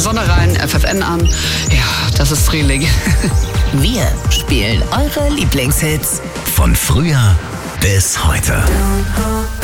Sonne rein, FFN an. Ja, das ist Frühling. Wir spielen eure Lieblingshits. Von früher bis heute.